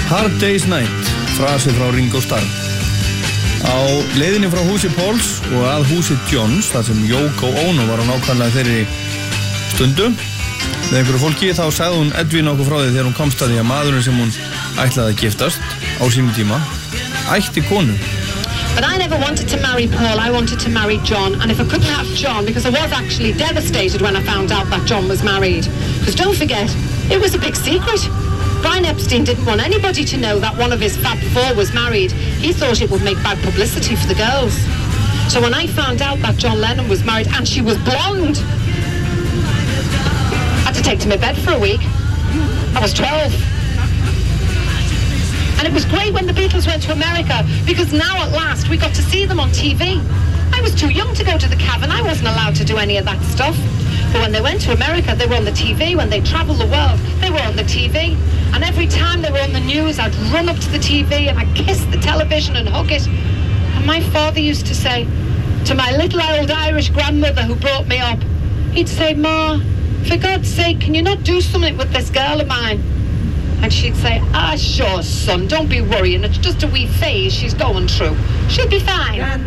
Hard Day's Night, frasi frá Ringo Starr. Á leiðinni frá húsi Pauls og að húsi Johns, þar sem Yoko Ono var á nákvæmlega þeirri stundu með einhverju fólki, þá sagði hún Edwin okkur frá því þegar hún komst að því að maðurinn sem hún ætlaði að giftast á sínum tíma ætti konu. But I never wanted to marry Paul, I wanted to marry John. And if I couldn't have John, because I was actually devastated when I found out that John was married. Because don't forget, it was a big secret. Brian Epstein didn't want anybody to know that one of his Fab Four was married. He thought it would make bad publicity for the girls. So when I found out that John Lennon was married and she was blonde, I had to take to my bed for a week. I was 12. And it was great when the Beatles went to America, because now at last we got to see them on TV. I was too young to go to the cavern. I wasn't allowed to do any of that stuff. But when they went to America, they were on the TV. When they travelled the world, they were on the TV. And every time they were on the news, I'd run up to the TV and I'd kiss the television and hug it. And my father used to say to my little old Irish grandmother who brought me up, he'd say, "Ma, for God's sake, can you not do something with this girl of mine?" And she'd say, "Ah, sure, son, don't be worrying. It's just a wee phase she's going through. She'll be fine."